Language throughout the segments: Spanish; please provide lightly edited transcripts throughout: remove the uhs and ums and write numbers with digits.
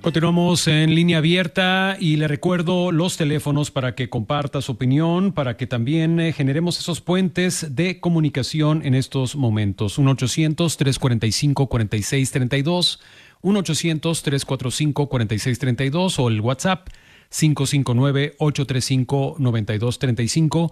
Continuamos en línea abierta y le recuerdo los teléfonos para que comparta su opinión, para que también generemos esos puentes de comunicación en estos momentos. 1-800-345-4632, 1-800-345-4632 o el WhatsApp 559-835-9235,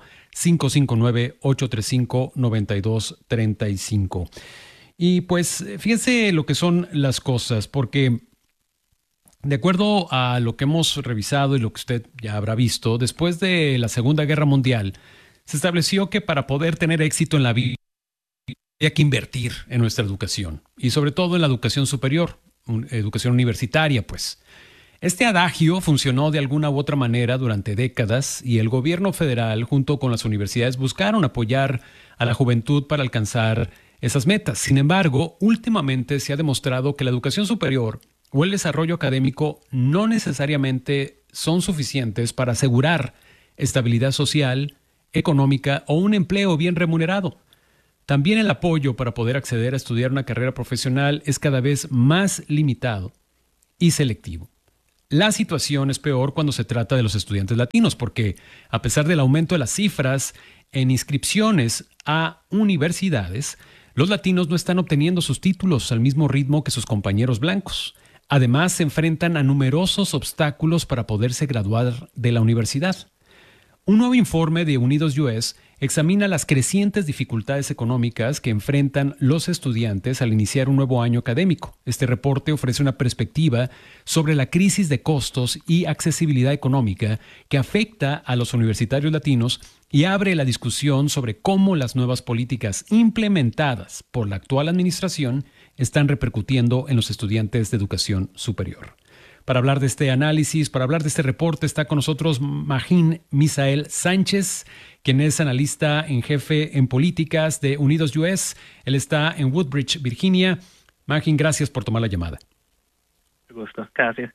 559-835-9235. Y pues fíjense lo que son las cosas, porque de acuerdo a lo que hemos revisado y lo que usted ya habrá visto, después de la Segunda Guerra Mundial, se estableció que para poder tener éxito en la vida había que invertir en nuestra educación y sobre todo en la educación superior, educación universitaria, pues. Este adagio funcionó de alguna u otra manera durante décadas y el gobierno federal junto con las universidades buscaron apoyar a la juventud para alcanzar esas metas. Sin embargo, últimamente se ha demostrado que la educación superior o el desarrollo académico no necesariamente son suficientes para asegurar estabilidad social, económica o un empleo bien remunerado. También el apoyo para poder acceder a estudiar una carrera profesional es cada vez más limitado y selectivo. La situación es peor cuando se trata de los estudiantes latinos, porque a pesar del aumento de las cifras en inscripciones a universidades, los latinos no están obteniendo sus títulos al mismo ritmo que sus compañeros blancos. Además, se enfrentan a numerosos obstáculos para poderse graduar de la universidad. Un nuevo informe de Unidos US examina las crecientes dificultades económicas que enfrentan los estudiantes al iniciar un nuevo año académico. Este reporte ofrece una perspectiva sobre la crisis de costos y accesibilidad económica que afecta a los universitarios latinos y abre la discusión sobre cómo las nuevas políticas implementadas por la actual administración están repercutiendo en los estudiantes de educación superior. Para hablar de este análisis, para hablar de este reporte, está con nosotros Magín Misael Sánchez, quien es analista en jefe en políticas de Unidos US. Él está en Woodbridge, Virginia. Magín, gracias por tomar la llamada. Me gusta, gracias.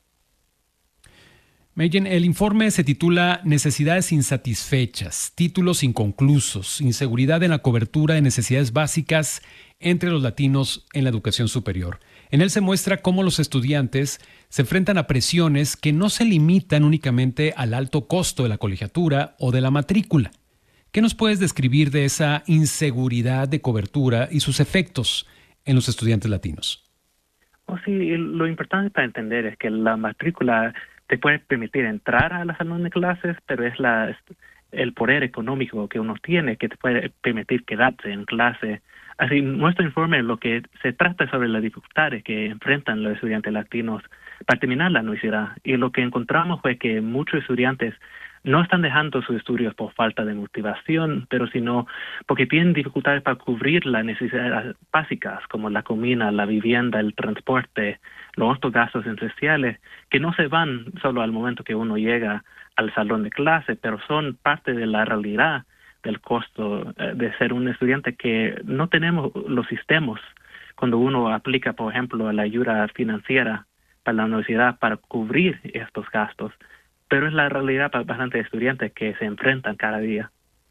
Magín, el informe se titula Necesidades insatisfechas, títulos inconclusos, inseguridad en la cobertura de necesidades básicas entre los latinos en la educación superior. En él se muestra cómo los estudiantes se enfrentan a presiones que no se limitan únicamente al alto costo de la colegiatura o de la matrícula. ¿Qué nos puedes describir de esa inseguridad de cobertura y sus efectos en los estudiantes latinos? Sí, lo importante para entender es que la matrícula te puede permitir entrar a la salón de clases, pero es el poder económico que uno tiene que te puede permitir quedarse en clase. Así, nuestro informe lo que se trata sobre las dificultades que enfrentan los estudiantes latinos para terminar la universidad. Y lo que encontramos fue que muchos estudiantes no están dejando sus estudios por falta de motivación, pero sino porque tienen dificultades para cubrir las necesidades básicas como la comida, la vivienda, el transporte, los otros gastos esenciales, que no se van solo al momento que uno llega al salón de clase, pero son parte de la realidad del costo de ser un estudiante, que no tenemos los sistemas cuando uno aplica, por ejemplo, la ayuda financiera para la universidad para cubrir estos gastos. Pero es la realidad para bastantes estudiantes que se enfrentan cada día.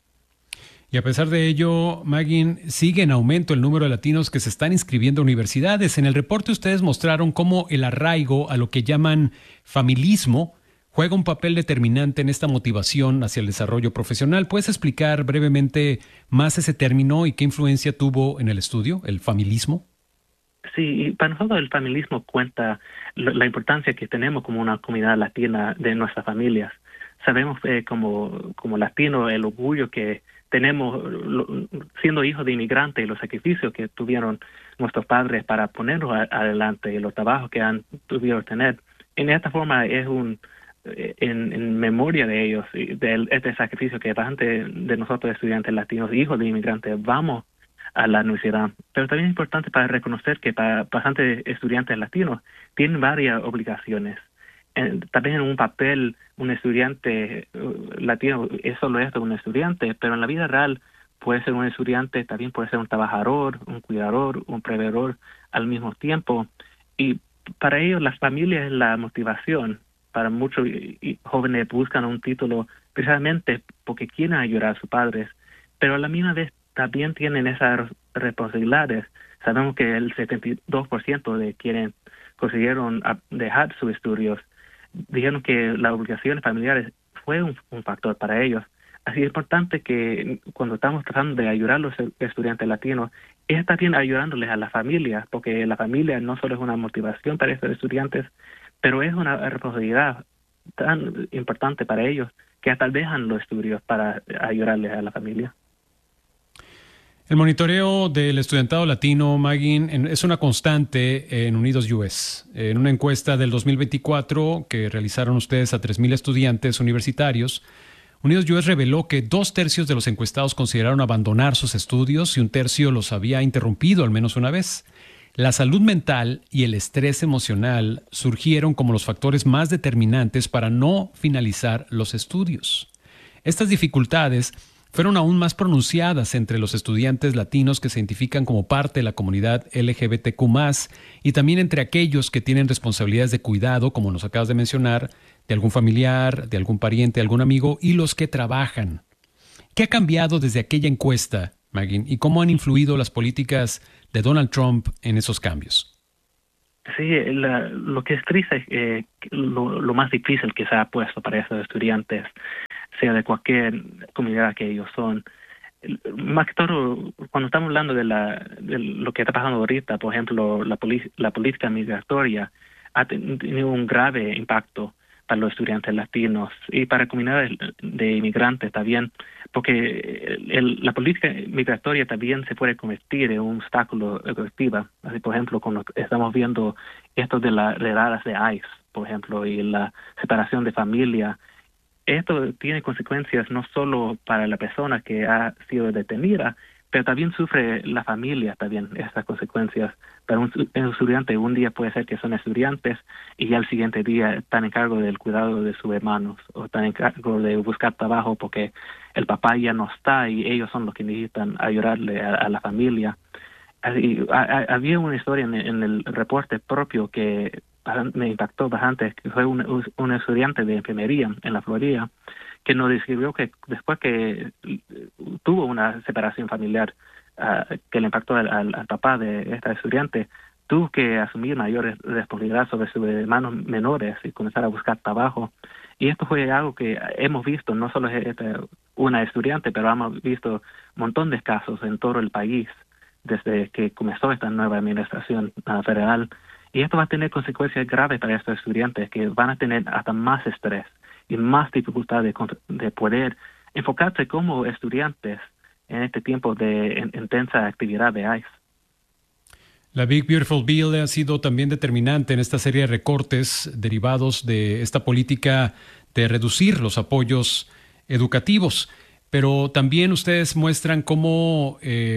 Y a pesar de ello, Magín, sigue en aumento el número de latinos que se están inscribiendo a universidades. En el reporte ustedes mostraron cómo el arraigo a lo que llaman familismo juega un papel determinante en esta motivación hacia el desarrollo profesional. ¿Puedes explicar brevemente más ese término y qué influencia tuvo en el estudio, el familismo? Sí, para nosotros el familismo cuenta la importancia que tenemos como una comunidad latina de nuestras familias. Sabemos como latino el orgullo que tenemos siendo hijos de inmigrantes y los sacrificios que tuvieron nuestros padres para ponernos adelante y los trabajos que han tuvieron que tener. En esta forma es en memoria de ellos, de este sacrificio que bastante de nosotros estudiantes latinos, hijos de inmigrantes, vamos a la universidad. Pero también es importante para reconocer que para bastantes estudiantes latinos tienen varias obligaciones. También en un papel, un estudiante latino es solo esto, un estudiante, pero en la vida real puede ser un estudiante, también puede ser un trabajador, un cuidador, un proveedor al mismo tiempo. Y para ellos las familias es la motivación. Para muchos jóvenes buscan un título precisamente porque quieren ayudar a sus padres, pero a la misma vez también tienen esas responsabilidades. Sabemos que el 72% quieren consiguieron dejar sus estudios, dijeron que las obligaciones familiares fue un factor para ellos. Así es importante que cuando estamos tratando de ayudar a los estudiantes latinos, es también ayudándoles a la familia, porque la familia no solo es una motivación para estos estudiantes, pero es una responsabilidad tan importante para ellos que hasta dejan los estudios para ayudarles a la familia. El monitoreo del estudiantado latino, Magin, es una constante en Unidos US. En una encuesta del 2024 que realizaron ustedes a 3,000 estudiantes universitarios, Unidos US reveló que 2/3 de los encuestados consideraron abandonar sus estudios y 1/3 los había interrumpido al menos una vez. La salud mental y el estrés emocional surgieron como los factores más determinantes para no finalizar los estudios. Estas dificultades fueron aún más pronunciadas entre los estudiantes latinos que se identifican como parte de la comunidad LGBTQ+, y también entre aquellos que tienen responsabilidades de cuidado, como nos acabas de mencionar, de algún familiar, de algún pariente, algún amigo, y los que trabajan. ¿Qué ha cambiado desde aquella encuesta, Magin, y cómo han influido las políticas de Donald Trump en esos cambios? Sí, lo que es triste es lo más difícil que se ha puesto para esos estudiantes, sea de cualquier comunidad que ellos son. Más que todo, cuando estamos hablando de lo que está pasando ahorita, por ejemplo, la política migratoria ha tenido un grave impacto para los estudiantes latinos y para comunidades de inmigrantes también, porque la política migratoria también se puede convertir en un obstáculo efectivo. Así, por ejemplo, cuando estamos viendo esto de las redadas de ICE, por ejemplo, y la separación de familia, esto tiene consecuencias no solo para la persona que ha sido detenida, pero también sufre la familia también estas consecuencias. Para un estudiante, un día puede ser que son estudiantes y ya el siguiente día están en cargo del cuidado de sus hermanos o están en cargo de buscar trabajo porque el papá ya no está y ellos son los que necesitan ayudarle a la familia. Había una historia en el reporte propio que me impactó bastante, que fue un estudiante de enfermería en la Florida, que nos describió que después que tuvo una separación familiar que le impactó al papá de esta estudiante, tuvo que asumir mayor responsabilidad sobre sus hermanos menores y comenzar a buscar trabajo. Y esto fue algo que hemos visto, no solo es una estudiante, pero hemos visto un montón de casos en todo el país desde que comenzó esta nueva administración federal. Y esto va a tener consecuencias graves para estos estudiantes que van a tener hasta más estrés y más dificultad de poder enfocarse como estudiantes en este tiempo de intensa actividad de ICE. La Big Beautiful Bill ha sido también determinante en esta serie de recortes derivados de esta política de reducir los apoyos educativos. Pero también ustedes muestran cómo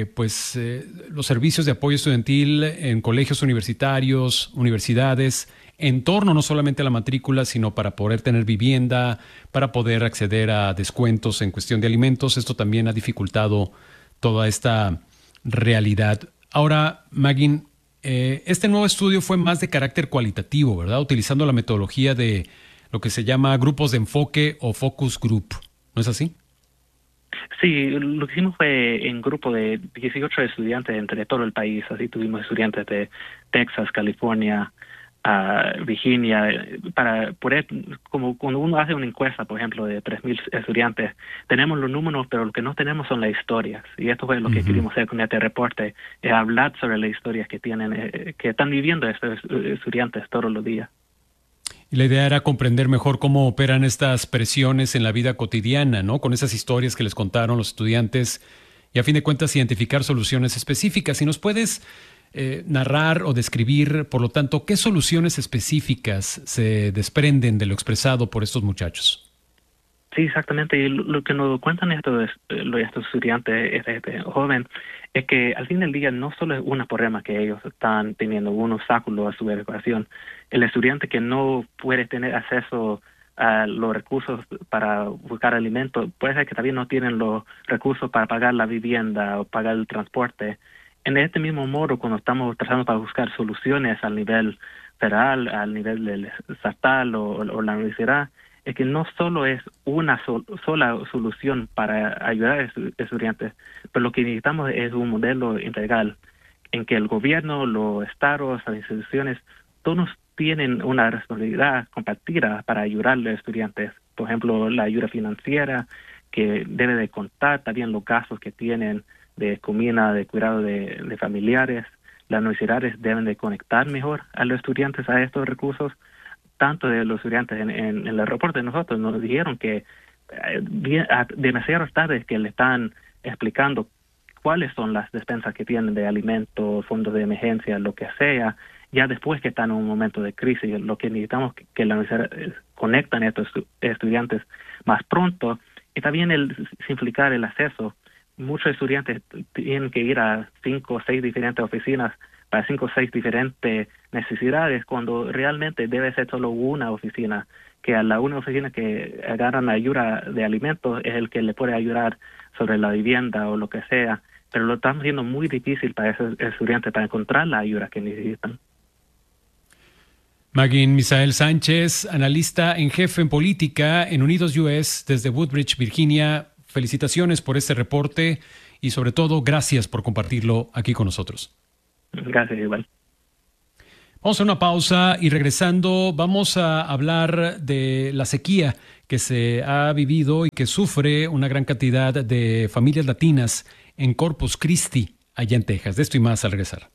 los servicios de apoyo estudiantil en colegios universitarios, universidades, en torno no solamente a la matrícula, sino para poder tener vivienda, para poder acceder a descuentos en cuestión de alimentos. Esto también ha dificultado toda esta realidad. Ahora, Magin, este nuevo estudio fue más de carácter cualitativo, ¿verdad? Utilizando la metodología de lo que se llama grupos de enfoque o focus group. ¿No es así? Sí, lo que hicimos fue en grupo de 18 estudiantes entre todo el país. Así tuvimos estudiantes de Texas, California, Virginia, para poder, como cuando uno hace una encuesta, por ejemplo, de 3,000 estudiantes, tenemos los números, pero lo que no tenemos son las historias. Y esto fue lo que queríamos hacer con este reporte, hablar sobre las historias que tienen, que están viviendo estos estudiantes todos los días. Y la idea era comprender mejor cómo operan estas presiones en la vida cotidiana, ¿no? Con esas historias que les contaron los estudiantes y a fin de cuentas identificar soluciones específicas. Si nos puedes narrar o describir, por lo tanto, ¿qué soluciones específicas se desprenden de lo expresado por estos muchachos? Sí, exactamente. Y lo que nos cuentan estos estudiantes, este joven, es que al fin del día no solo es un problema que ellos están teniendo, un obstáculo a su educación. El estudiante que no puede tener acceso a los recursos para buscar alimentos, puede ser que también no tienen los recursos para pagar la vivienda o pagar el transporte. En este mismo modo, cuando estamos tratando para buscar soluciones al nivel federal, al nivel del estatal o la universidad, es que no solo es una sola solución para ayudar a estudiantes, pero lo que necesitamos es un modelo integral en que el gobierno, los estados, las instituciones todos tienen una responsabilidad compartida para ayudar a los estudiantes. Por ejemplo, la ayuda financiera que debe de contar, también los gastos que tienen de comida, de cuidado de familiares. Las universidades deben de conectar mejor a los estudiantes a estos recursos. Tanto de los estudiantes en el reporte de nosotros nos dijeron que demasiadas tardes que le están explicando cuáles son las despensas que tienen de alimentos, fondos de emergencia, lo que sea, ya después que están en un momento de crisis. Lo que necesitamos que la universidad conecten a estos estudiantes más pronto, y también simplificar el acceso. Muchos estudiantes tienen que ir a 5 o 6 diferentes oficinas para 5 o 6 diferentes necesidades, cuando realmente debe ser solo una oficina, que a la una oficina que agarran ayuda de alimentos es el que le puede ayudar sobre la vivienda o lo que sea, pero lo están haciendo muy difícil para esos estudiantes para encontrar la ayuda que necesitan. Magin Misael Sánchez, analista en jefe en política en Unidos US desde Woodbridge, Virginia. Felicitaciones por este reporte y sobre todo gracias por compartirlo aquí con nosotros. Gracias, igual. Vamos a una pausa y regresando vamos a hablar de la sequía que se ha vivido y que sufre una gran cantidad de familias latinas en Corpus Christi, allá en Texas. De esto y más al regresar.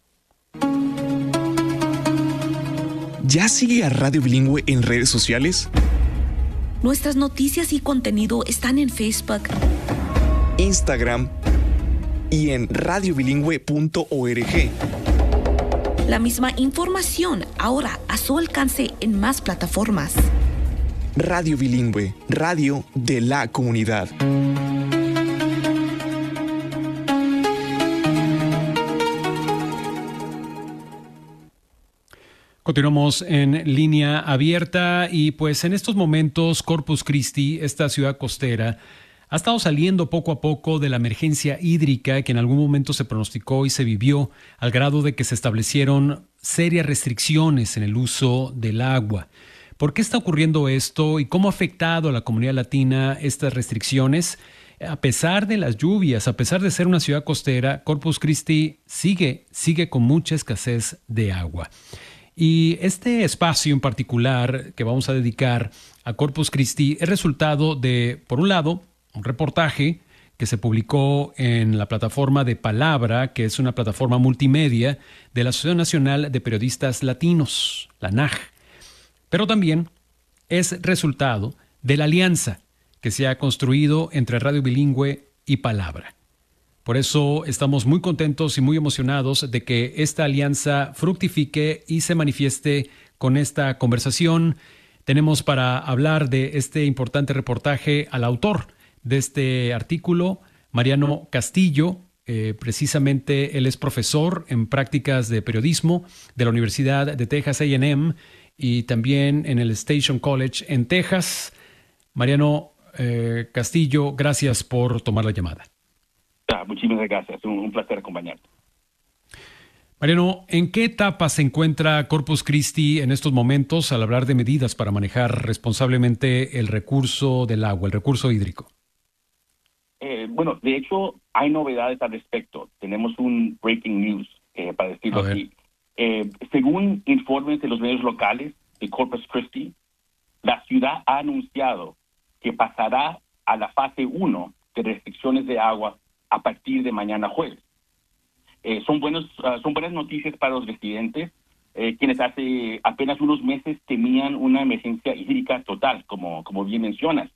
¿Ya sigue a Radio Bilingüe en redes sociales? Nuestras noticias y contenido están en Facebook, Instagram y en radiobilingüe.org. La misma información ahora a su alcance en más plataformas. Radio Bilingüe, radio de la comunidad. Continuamos en línea abierta y pues en estos momentos Corpus Christi, esta ciudad costera, ha estado saliendo poco a poco de la emergencia hídrica que en algún momento se pronosticó y se vivió al grado de que se establecieron serias restricciones en el uso del agua. ¿Por qué está ocurriendo esto y cómo ha afectado a la comunidad latina estas restricciones? A pesar de las lluvias, a pesar de ser una ciudad costera, Corpus Christi sigue con mucha escasez de agua. Y este espacio en particular que vamos a dedicar a Corpus Christi es resultado de, por un lado, un reportaje que se publicó en la plataforma de Palabra, que es una plataforma multimedia de la Asociación Nacional de Periodistas Latinos, la NAJ. Pero también es resultado de la alianza que se ha construido entre Radio Bilingüe y Palabra. Por eso estamos muy contentos y muy emocionados de que esta alianza fructifique y se manifieste con esta conversación. Tenemos para hablar de este importante reportaje al autor de este artículo, Mariano Castillo. Precisamente él es profesor en prácticas de periodismo de la Universidad de Texas A&M y también en el Station College en Texas. Mariano Castillo, gracias por tomar la llamada. Muchísimas gracias, un placer acompañarte. Mariano, ¿en qué etapa se encuentra Corpus Christi en estos momentos al hablar de medidas para manejar responsablemente el recurso del agua, el recurso hídrico? Bueno, de hecho, hay novedades al respecto. Tenemos un breaking news, para decirlo así. Según informes de los medios locales de Corpus Christi, la ciudad ha anunciado que pasará a la fase 1 de restricciones de agua a partir de mañana jueves. Son buenas noticias para los residentes, quienes hace apenas unos meses temían una emergencia hídrica total, como bien mencionas.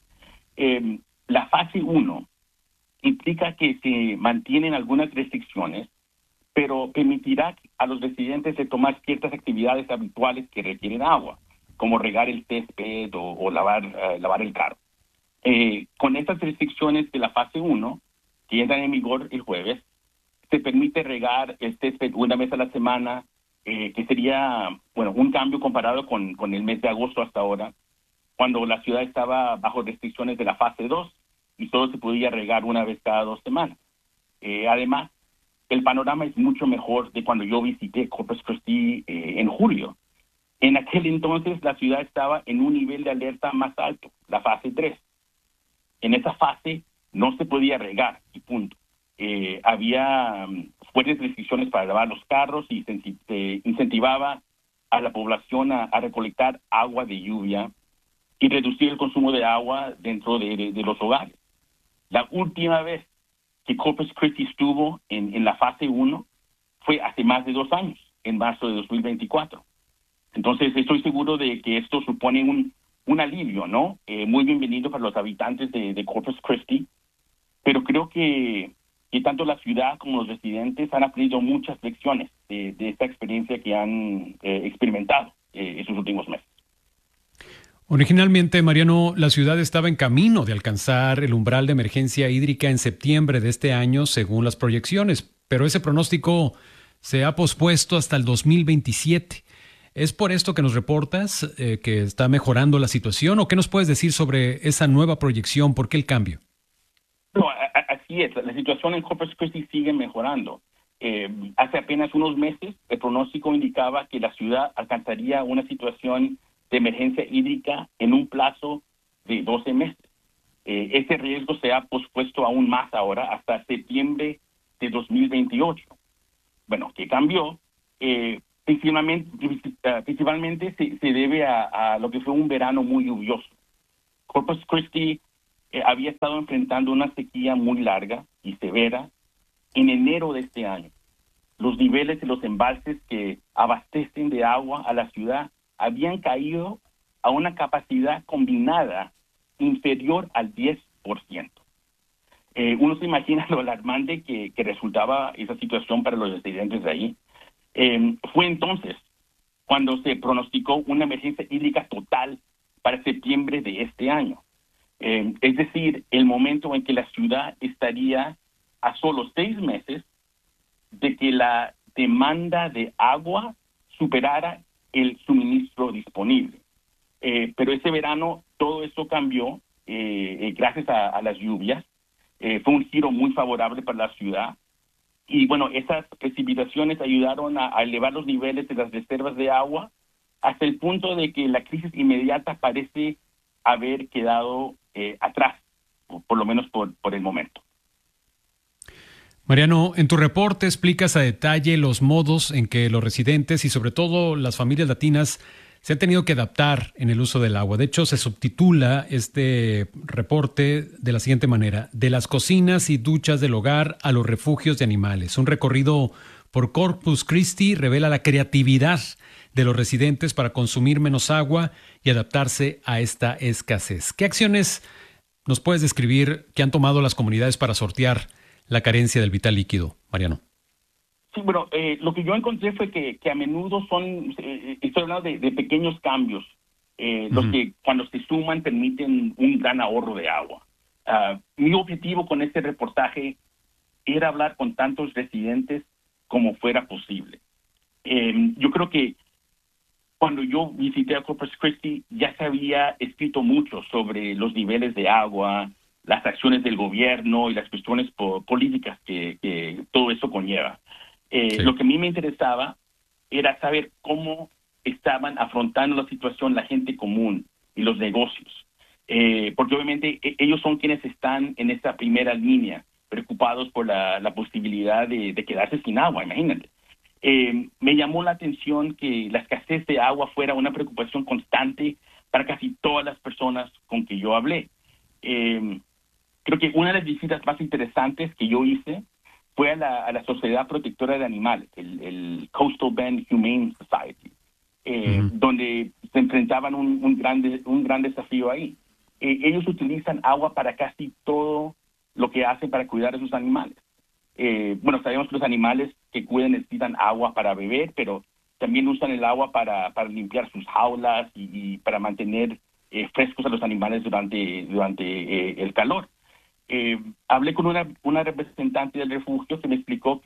La fase 1 implica que se mantienen algunas restricciones, pero permitirá a los residentes de tomar ciertas actividades habituales que requieren agua, como regar el césped o lavar el carro. Con estas restricciones de la fase 1, que entran en vigor el jueves, se permite regar el césped una vez a la semana, que sería un cambio comparado con el mes de agosto hasta ahora, cuando la ciudad estaba bajo restricciones de la fase 2 y solo se podía regar una vez cada 2 semanas. Además, el panorama es mucho mejor de cuando yo visité Corpus Christi en julio. En aquel entonces la ciudad estaba en un nivel de alerta más alto, la fase 3. En esa fase no se podía regar y punto. Había fuertes restricciones para lavar los carros y se incentivaba a la población a recolectar agua de lluvia y reducir el consumo de agua dentro de los hogares. La última vez que Corpus Christi estuvo en la fase 1 fue hace más de 2 años, en marzo de 2024. Entonces, estoy seguro de que esto supone un alivio, ¿no? Muy bienvenido para los habitantes de Corpus Christi, pero creo que tanto la ciudad como los residentes han aprendido muchas lecciones de esta experiencia que han experimentado estos últimos meses. Originalmente, Mariano, la ciudad estaba en camino de alcanzar el umbral de emergencia hídrica en septiembre de este año, según las proyecciones, pero ese pronóstico se ha pospuesto hasta el 2027. ¿Es por esto que nos reportas que está mejorando la situación o qué nos puedes decir sobre esa nueva proyección? ¿Por qué el cambio? No, así es. La situación en Corpus Christi sigue mejorando. Hace apenas unos meses, el pronóstico indicaba que la ciudad alcanzaría una situación de emergencia hídrica en un plazo de 12 meses. Ese riesgo se ha pospuesto aún más ahora, hasta septiembre de 2028. Bueno, ¿qué cambió? Principalmente se debe a lo que fue un verano muy lluvioso. Corpus Christi había estado enfrentando una sequía muy larga y severa en enero de este año. Los niveles de los embalses que abastecen de agua a la ciudad habían caído a una capacidad combinada inferior al 10%. Uno se imagina lo alarmante que resultaba esa situación para los residentes de ahí. Fue entonces cuando se pronosticó una emergencia hídrica total para septiembre de este año. Es decir, el momento en que la ciudad estaría a solo 6 meses de que la demanda de agua superara el suministro disponible. Pero ese verano todo eso cambió gracias a las lluvias. Fue un giro muy favorable para la ciudad. Y bueno, esas precipitaciones ayudaron a elevar los niveles de las reservas de agua hasta el punto de que la crisis inmediata parece haber quedado atrás, por lo menos por el momento. Mariano, en tu reporte explicas a detalle los modos en que los residentes y sobre todo las familias latinas se han tenido que adaptar en el uso del agua. De hecho, se subtitula este reporte de la siguiente manera: de las cocinas y duchas del hogar a los refugios de animales. Un recorrido por Corpus Christi revela la creatividad de los residentes para consumir menos agua y adaptarse a esta escasez. ¿Qué acciones nos puedes describir que han tomado las comunidades para sortear la carencia del vital líquido, Mariano? Sí, bueno, lo que yo encontré fue que a menudo estoy hablando de pequeños cambios, los que cuando se suman permiten un gran ahorro de agua. Mi objetivo con este reportaje era hablar con tantos residentes como fuera posible. Yo creo que cuando yo visité a Corpus Christi ya se había escrito mucho sobre los niveles de agua, las acciones del gobierno y las cuestiones políticas que todo eso conlleva. Sí. Lo que a mí me interesaba era saber cómo estaban afrontando la situación la gente común y los negocios. Porque obviamente ellos son quienes están en esa primera línea, preocupados por la posibilidad de quedarse sin agua, imagínate. Me llamó la atención que la escasez de agua fuera una preocupación constante para casi todas las personas con que yo hablé. Creo que una de las visitas más interesantes que yo hice fue a la Sociedad Protectora de Animales, el Coastal Bend Humane Society, donde se enfrentaban un gran desafío ahí. Ellos utilizan agua para casi todo lo que hacen para cuidar a sus animales. Bueno, sabemos que los animales que cuidan necesitan agua para beber, pero también usan el agua para limpiar sus jaulas y para mantener frescos a los animales durante el calor. Hablé con una representante del refugio que me explicó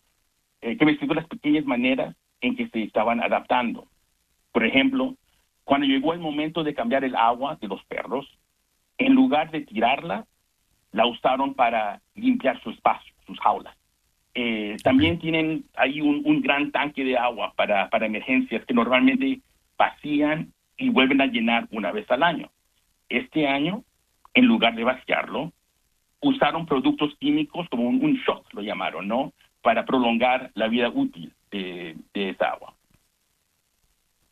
las pequeñas maneras en que se estaban adaptando. Por ejemplo, cuando llegó el momento de cambiar el agua de los perros, en lugar de tirarla, la usaron para limpiar su espacio, sus jaulas. También tienen ahí un gran tanque de agua para emergencias que normalmente vacían y vuelven a llenar una vez al año. Este año, en lugar de vaciarlo, usaron productos químicos como un shock, lo llamaron, ¿no? Para prolongar la vida útil de esa agua.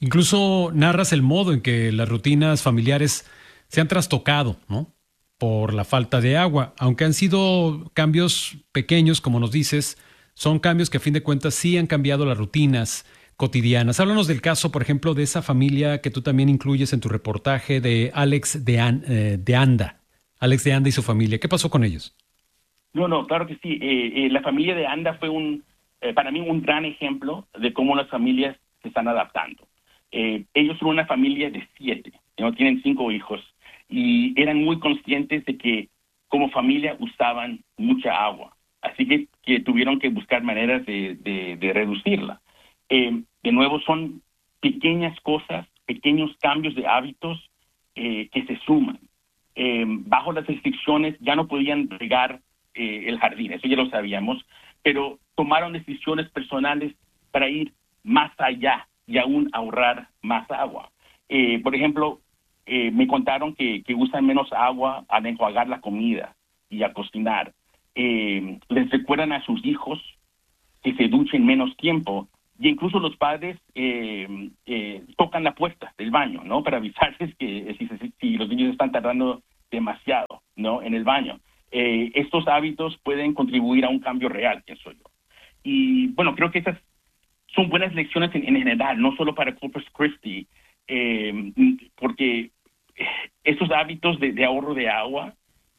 Incluso narras el modo en que las rutinas familiares se han trastocado, ¿no? Por la falta de agua. Aunque han sido cambios pequeños, como nos dices, son cambios que a fin de cuentas sí han cambiado las rutinas cotidianas. Háblanos del caso, por ejemplo, de esa familia que tú también incluyes en tu reportaje de Alex de Anda. Alex de Anda y su familia. ¿Qué pasó con ellos? No, claro que sí. La familia de Anda fue para mí un gran ejemplo de cómo las familias se están adaptando. Ellos son una familia de 7, ¿no? Tienen 5 hijos y eran muy conscientes de que como familia usaban mucha agua. Así que tuvieron que buscar maneras de reducirla. De nuevo, son pequeñas cosas, pequeños cambios de hábitos que se suman. Bajo las restricciones ya no podían regar el jardín, eso ya lo sabíamos, pero tomaron decisiones personales para ir más allá y aún ahorrar más agua. Por ejemplo, me contaron que usan menos agua al enjuagar la comida y a cocinar. Les recuerdan a sus hijos que se duchen menos tiempo, y incluso los padres tocan la puerta del baño, ¿no? Para avisarles que si los niños están tardando demasiado, ¿no? En el baño. Estos hábitos pueden contribuir a un cambio real, pienso yo. Y bueno, creo que esas son buenas lecciones en general, no solo para Corpus Christi, porque estos hábitos de ahorro de agua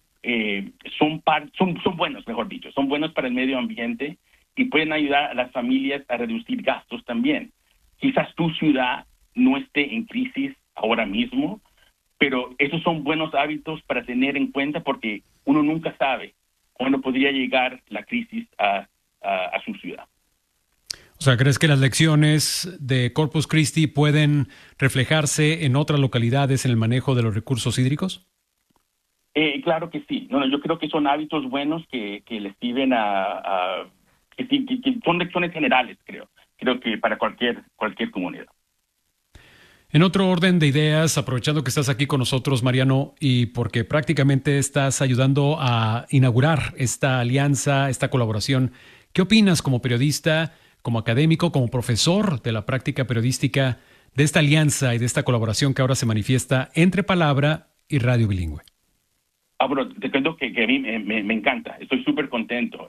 son buenos, mejor dicho, son buenos para el medio ambiente y pueden ayudar a las familias a reducir gastos también. Quizás tu ciudad no esté en crisis ahora mismo, pero esos son buenos hábitos para tener en cuenta porque uno nunca sabe cuándo podría llegar la crisis a su ciudad. O sea, ¿crees que las lecciones de Corpus Christi pueden reflejarse en otras localidades en el manejo de los recursos hídricos? Claro que sí. Yo creo que son hábitos buenos que les sirven que son lecciones generales, creo que para cualquier comunidad. En otro orden de ideas, aprovechando que estás aquí con nosotros, Mariano, y porque prácticamente estás ayudando a inaugurar esta alianza, esta colaboración, ¿qué opinas como periodista, como académico, como profesor de la práctica periodística de esta alianza y de esta colaboración que ahora se manifiesta entre Palabra y Radio Bilingüe? Bueno, te cuento que a mí me encanta, estoy súper contento.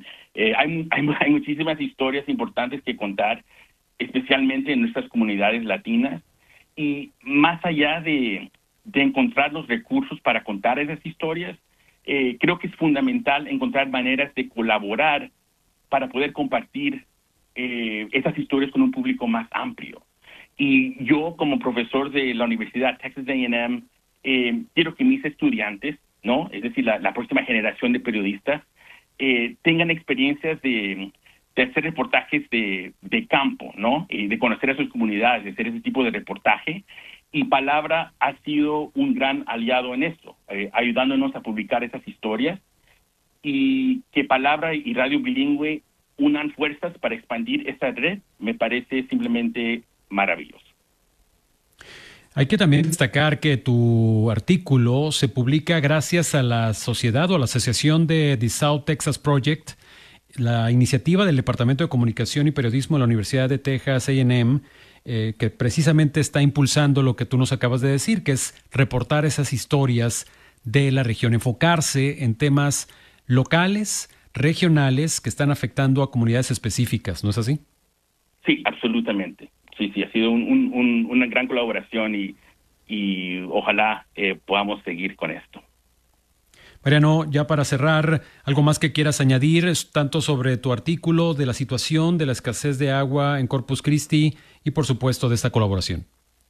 Hay muchísimas historias importantes que contar, especialmente en nuestras comunidades latinas, y más allá de encontrar los recursos para contar esas historias, creo que es fundamental encontrar maneras de colaborar para poder compartir esas historias con un público más amplio. Y yo, como profesor de la Universidad Texas A&M, quiero que mis estudiantes, ¿no? Es decir, la próxima generación de periodistas, tengan experiencias de hacer reportajes de campo, ¿no? De conocer a sus comunidades, de hacer ese tipo de reportaje. Y Palabra ha sido un gran aliado en eso, ayudándonos a publicar esas historias. Y que Palabra y Radio Bilingüe unan fuerzas para expandir esta red, me parece simplemente maravilloso. Hay que también destacar que tu artículo se publica gracias a la sociedad o a la asociación de The South Texas Project, la iniciativa del Departamento de Comunicación y Periodismo de la Universidad de Texas A&M, que precisamente está impulsando lo que tú nos acabas de decir, que es reportar esas historias de la región, enfocarse en temas locales, regionales, que están afectando a comunidades específicas, ¿no es así? Sí, absolutamente. Sí, ha sido una gran colaboración y ojalá podamos seguir con esto. Mariano, ya para cerrar, ¿algo más que quieras añadir, tanto sobre tu artículo, de la situación, de la escasez de agua en Corpus Christi y, por supuesto, de esta colaboración?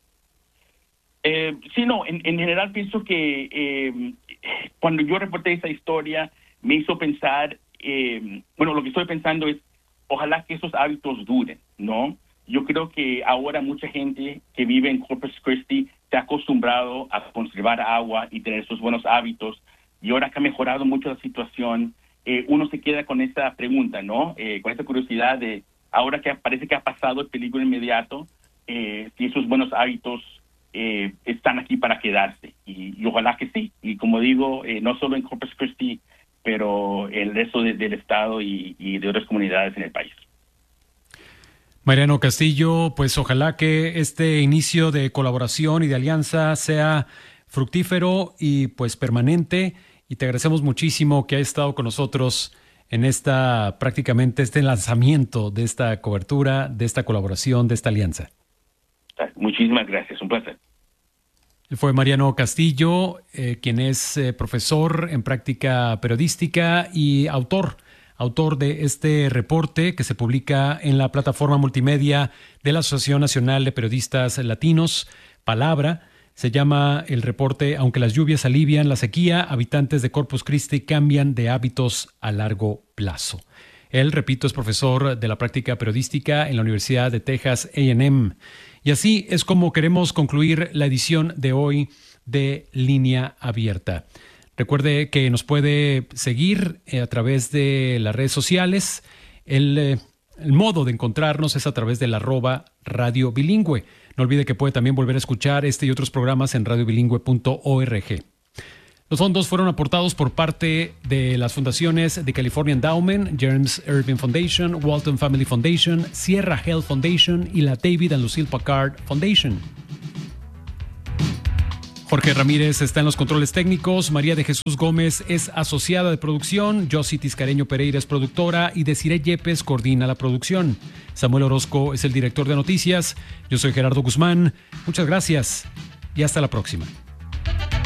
En general pienso que cuando yo reporté esa historia me hizo pensar, lo que estoy pensando es, ojalá que esos hábitos duren, ¿no? Yo creo que ahora mucha gente que vive en Corpus Christi se ha acostumbrado a conservar agua y tener esos buenos hábitos, y ahora que ha mejorado mucho la situación, uno se queda con esa pregunta, ¿no? Con esa curiosidad de, ahora que parece que ha pasado el peligro inmediato, si esos buenos hábitos están aquí para quedarse, y ojalá que sí. Y como digo, no solo en Corpus Christi, pero el resto del estado y de otras comunidades en el país. Mariano Castillo, pues ojalá que este inicio de colaboración y de alianza sea fructífero y pues permanente, y te agradecemos muchísimo que hayas estado con nosotros en prácticamente este lanzamiento de esta cobertura, de esta colaboración, de esta alianza. Muchísimas gracias, un placer. Fue Mariano Castillo, quien es profesor en práctica periodística y autor de este reporte que se publica en la plataforma multimedia de la Asociación Nacional de Periodistas Latinos, Palabra. Se llama el reporte Aunque las lluvias alivian la sequía, habitantes de Corpus Christi cambian de hábitos a largo plazo. Él, repito, es profesor de la práctica periodística en la Universidad de Texas A&M. Y así es como queremos concluir la edición de hoy de Línea Abierta. Recuerde que nos puede seguir a través de las redes sociales. El modo de encontrarnos es a través del @Radio Bilingüe. No olvide que puede también volver a escuchar este y otros programas en radiobilingüe.org. Los fondos fueron aportados por parte de las fundaciones The California Endowment, James Irving Foundation, Walton Family Foundation, Sierra Health Foundation y la David and Lucille Packard Foundation. Jorge Ramírez está en los controles técnicos, María de Jesús Gómez es asociada de producción, Josie Tiscareño Pereira es productora y Desiree Yepes coordina la producción. Samuel Orozco es el director de noticias. Yo soy Gerardo Guzmán. Muchas gracias y hasta la próxima.